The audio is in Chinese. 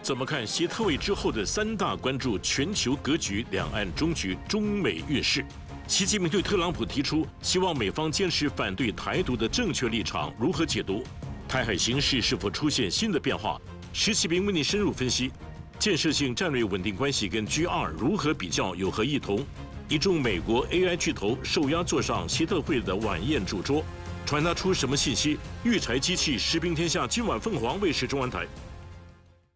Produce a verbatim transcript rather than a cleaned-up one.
怎么看习特会之后的三大关注：全球格局、两岸终局、中美运势？习近平对特朗普提出希望美方坚持反对台独的正确立场，如何解读？台海形势是否出现新的变化？石启明为您深入分析。建设性战略稳定关系跟 G 二如何比较，有何异同？一众美国 A I 巨头受压坐上习特会的晚宴主桌，传达出什么信息？育才机器食兵天下，今晚凤凰卫视中文台。